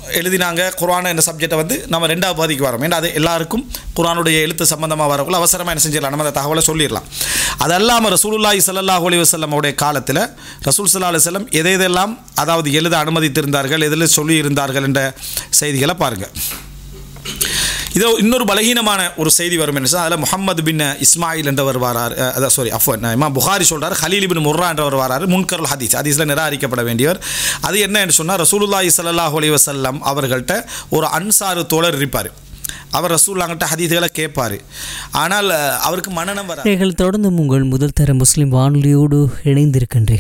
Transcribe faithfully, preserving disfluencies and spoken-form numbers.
எழுதினாங்க குர்ஆன் என்ற சப்ஜெக்டை வந்து நம்ம ரெண்டாவது பாதிக்கு வரோம். ஏன்னா அது எல்லாருக்கும் குர்ஆனுடைய எழுத்து சம்பந்தமாக வரக்குள்ள அவசரமாக என்ன செஞ்சிடலாம், நம்ம அந்த தகவலை சொல்லிடலாம். அது அல்லாமல் ரசூலுல்லாஹி ஸல்லல்லாஹு அலைஹி வஸல்லம் உடைய காலத்தில் ரசூல் ஸல்லல்லாஹு அலைஹி வஸல்லம் எதை எதெல்லாம் அதாவது எழுத அனுமதித்திருந்தார்கள், எதில் சொல்லி இருந்தார்கள் என்ற செய்திகளை பாருங்கள். இதோ இன்னொரு பலகீனமான ஒரு செய்தி வரும் என்ன சொன்னால், அதில் முஹம்மது பின் இஸ்மாயில் என்றவர் வரார், அதான் சாரி அஃப்வன் இமாம் புகாரி சொல்கிறார், ஹலீல் பின் முர்ரா என்றவர் வரார், முன்கருல் ஹதீஸ் ஹதீஸில் நிராகரிக்கப்பட வேண்டியவர். அது என்ன என்று சொன்னால், ரசூலுல்லாஹி ஸல்லல்லாஹு அலைஹி வஸல்லம் அவர்கள்ட்ட ஒரு அன்சாரு தோழர் இருப்பார். அவர் ரசூலுல்லாஹ்கிட்ட ஹதீஸ்களை கேட்பார். ஆனால் அவருக்கு மனநம் வராது. தொடர்ந்து உங்கள் முதல் தர முஸ்லிம் வானொலியோடு இணைந்திருக்கின்றேன்.